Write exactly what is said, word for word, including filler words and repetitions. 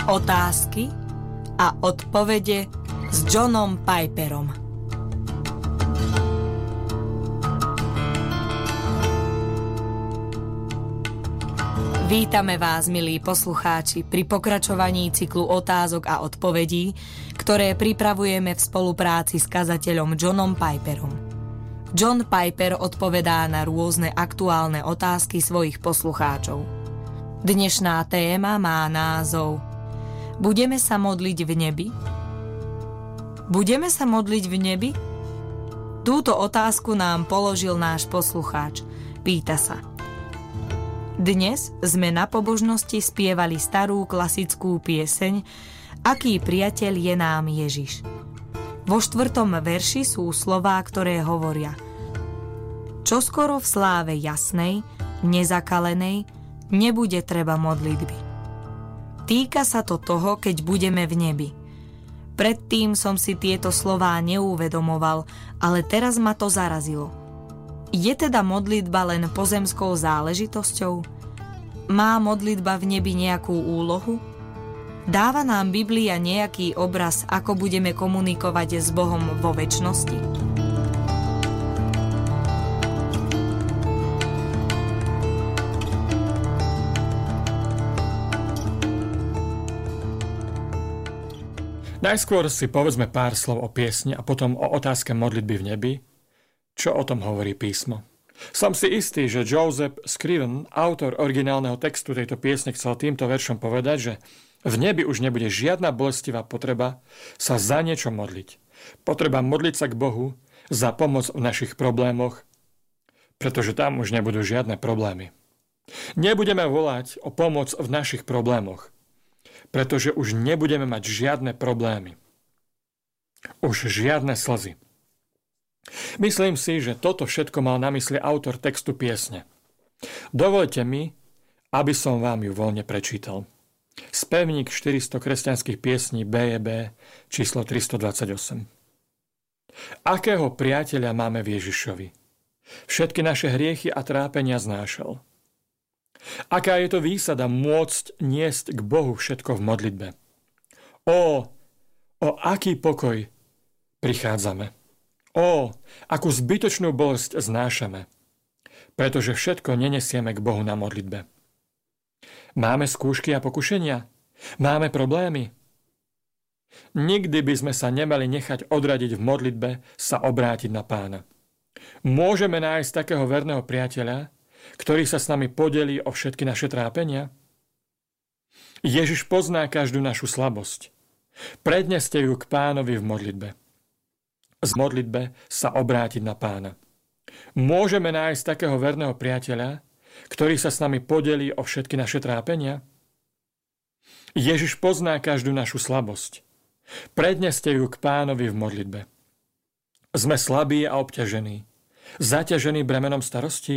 Otázky a odpovede s Johnom Piperom. Vítame vás, milí poslucháči, pri pokračovaní cyklu otázok a odpovedí, ktoré pripravujeme v spolupráci s kazateľom Johnom Piperom. John Piper odpovedá na rôzne aktuálne otázky svojich poslucháčov. Dnešná téma má názov Budeme sa modliť v nebi? Budeme sa modliť v nebi? Túto otázku nám položil náš poslucháč. Pýta sa: Dnes sme na pobožnosti spievali starú klasickú pieseň Aký priateľ je nám Ježiš. Vo štvrtom verši sú slová, ktoré hovoria: Čoskoro v sláve jasnej, nezakalenej, nebude treba modlitby. Týka sa to toho, keď budeme v nebi. Predtým som si tieto slová neuvedomoval, ale teraz ma to zarazilo. Je teda modlitba len pozemskou záležitosťou? Má modlitba v nebi nejakú úlohu? Dáva nám Biblia nejaký obraz, ako budeme komunikovať s Bohom vo večnosti? Najskôr si povedzme pár slov o piesni a potom o otázke modlitby v nebi. Čo o tom hovorí písmo? Som si istý, že Joseph Scriven, autor originálneho textu tejto piesne, chcel týmto veršom povedať, že v nebi už nebude žiadna bolestivá potreba sa za niečo modliť. Potreba modliť sa k Bohu za pomoc v našich problémoch, pretože tam už nebudú žiadne problémy. Nebudeme volať o pomoc v našich problémoch, pretože už nebudeme mať žiadne problémy. Už žiadne slzy. Myslím si, že toto všetko mal na mysli autor textu piesne. Dovoľte mi, aby som vám ju voľne prečítal. Spevník štyristo kresťanských piesní bé je bé, číslo tristodvadsaťosem. Akého priateľa máme v Ježišovi? Všetky naše hriechy a trápenia znášal. Aká je to výsada môcť niesť k Bohu všetko v modlitbe? Ó, o aký pokoj prichádzame. Ó, akú zbytočnú bolesť znášame, pretože všetko nenesieme k Bohu na modlitbe. Máme skúšky a pokušenia? Máme problémy? Nikdy by sme sa nemali nechať odradiť v modlitbe sa obrátiť na Pána. Môžeme nájsť takého verného priateľa, ktorý sa s nami podelí o všetky naše trápenia? Ježiš pozná každú našu slabosť. Predneste ju k Pánovi v modlitbe. Z modlitbe sa obrátiť na Pána. Môžeme nájsť takého verného priateľa, ktorý sa s nami podelí o všetky naše trápenia? Ježiš pozná každú našu slabosť. Predneste ju k Pánovi v modlitbe. Sme slabí a obťažení, zaťažení bremenom starostí?